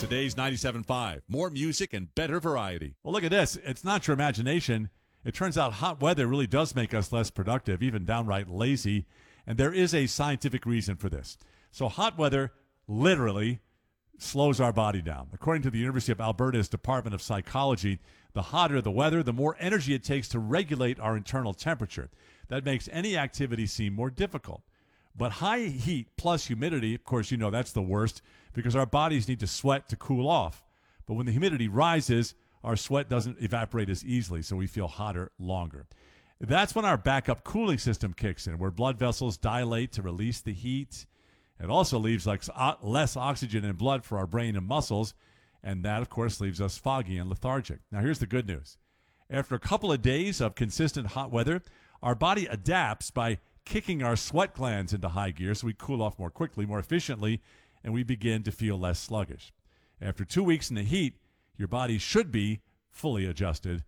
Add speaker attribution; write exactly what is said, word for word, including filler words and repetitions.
Speaker 1: Today's ninety-seven point five. More music and better variety.
Speaker 2: Well, look at this. It's not your imagination. It turns out hot weather really does make us less productive, even downright lazy. And there is a scientific reason for this. So hot weather literally slows our body down. According to the University of Alberta's Department of Psychology, the hotter the weather, the more energy it takes to regulate our internal temperature. That makes any activity seem more difficult. But high heat plus humidity, of course, you know that's the worst because our bodies need to sweat to cool off. But when the humidity rises, our sweat doesn't evaporate as easily, so we feel hotter longer. That's when our backup cooling system kicks in, where blood vessels dilate to release the heat. It also leaves like less oxygen in blood for our brain and muscles, and that, of course, leaves us foggy and lethargic. Now, here's the good news. After a couple of days of consistent hot weather, our body adapts by kicking our sweat glands into high gear so we cool off more quickly, more efficiently, and we begin to feel less sluggish. After two weeks in the heat, your body should be fully adjusted